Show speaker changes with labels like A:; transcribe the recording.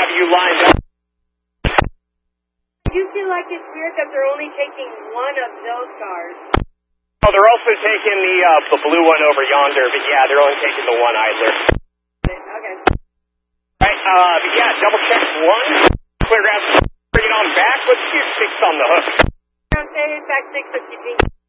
A: have you lined up.
B: You feel like it's weird that they're only taking one of those cars.
A: Oh, they're also taking the blue one over yonder, but yeah, they're only taking the one idler.
B: Okay.
A: Right, but yeah, double check one. Clear ground, bring it on back. Let's do 6 on the hook.
B: Ground say back 6 50 feet.